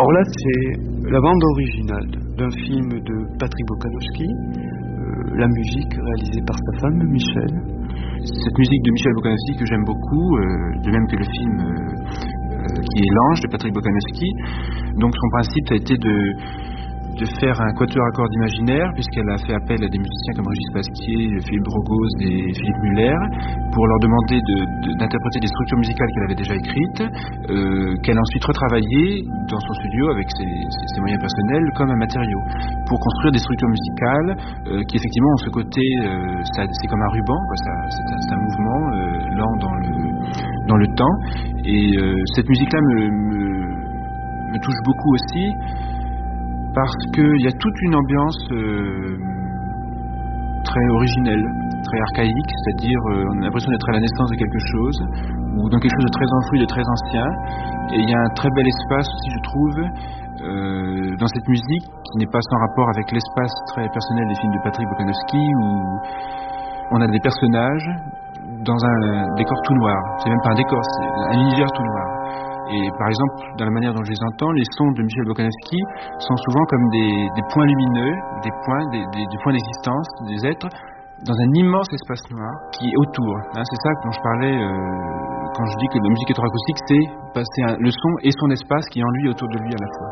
Alors là, c'est la bande originale d'un film de Patrick Bokanowski, la musique réalisée par sa femme, Michel. Cette musique de Michel Bokanowski que j'aime beaucoup, de même que le film qui est L'Ange de Patrick Bokanowski. Donc son principe a été de faire un quatuor à cordes imaginaire, puisqu'elle a fait appel à des musiciens comme Régis Pasquier, Philippe Drogos et Philippe Muller, pour leur demander d'interpréter des structures musicales qu'elle avait déjà écrites, qu'elle a ensuite retravaillées dans son studio avec ses moyens personnels comme un matériau, pour construire des structures musicales qui effectivement ont ce côté, c'est comme un ruban, c'est un mouvement lent dans le temps, et cette musique-là me touche beaucoup aussi, parce qu'il y a toute une ambiance très originelle, très archaïque, c'est-à-dire on a l'impression d'être à la naissance de quelque chose, ou dans quelque chose de très enfoui, de très ancien, et il y a un très bel espace aussi, je trouve, dans cette musique, qui n'est pas sans rapport avec l'espace très personnel des films de Patrick Bokanowski, où on a des personnages dans un décor tout noir, c'est même pas un décor, c'est un univers tout noir. Et par exemple, dans la manière dont je les entends, les sons de Michel Bokanowski sont souvent comme des points lumineux, des points d'existence, des êtres, dans un immense espace noir qui est autour. C'est ça dont je parlais quand je dis que la musique électroacoustique, c'est passer le son et son espace qui est en lui et autour de lui à la fois.